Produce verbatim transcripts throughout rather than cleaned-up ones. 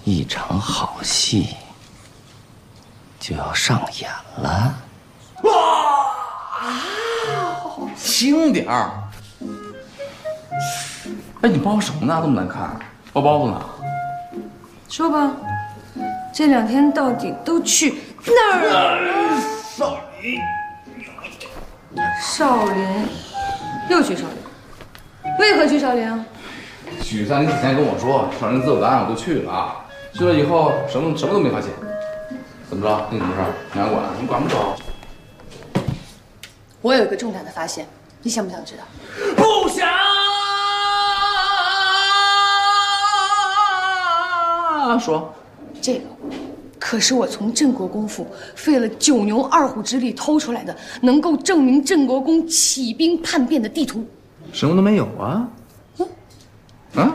一场好戏就要上演了。 哇！轻点儿！哎，你包什么呢？这么难看，包包子呢？ 说吧，这两天到底都去哪儿了？ 少林。 少林，又去少林？为何去少林啊？ 许三，你之前跟我说少林自有答案，我就去了啊。去了以后，什么什么都没发现。怎么着？那什么事儿？你还管？你管不着。 我有一个重大的发现，你想不想知道？ 不想。说， 这个可是我从镇国公府费了九牛二虎之力偷出来的，能够证明镇国公起兵叛变的地图。 什么都没有啊？嗯，啊？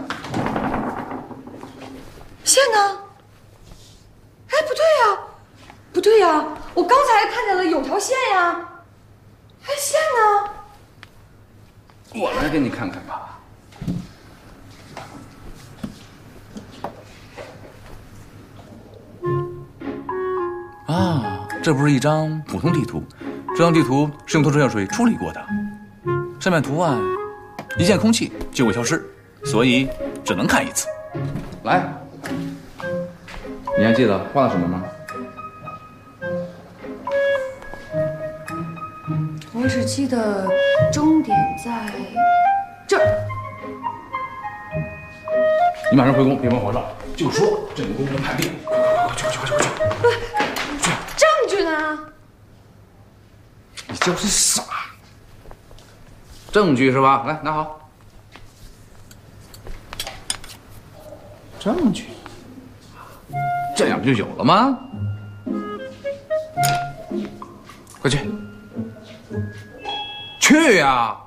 线呢？哎，不对呀，不对呀，我刚才看见了有条线呀。哎，线呢？ 我来给你看看吧。啊，这不是一张普通地图，这张地图是用透射药水处理过的，上面图案一见空气就会消失，所以只能看一次。来，你还记得画了什么吗？ 我只记得终点在这儿。 你马上回宫禀报皇上，就说镇国公叛变，快快快快去快去快去快去！去！ 证据呢？ 你就是傻。证据是吧？来，拿好。证据，这样不就有了吗？快去！去呀！